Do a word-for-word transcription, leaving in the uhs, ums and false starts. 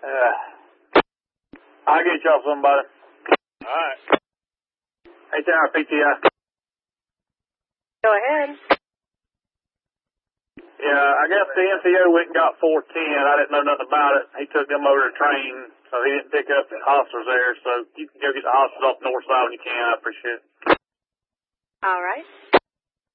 Uh, I'll get y'all somebody. All right. H R P T I. Go ahead. Yeah, I guess the N C O went and got four ten. I didn't know nothing about it. He took them over to train, so he didn't pick up the hostiles there. So you can go get the hostiles off the north side when you can. I appreciate it. All right.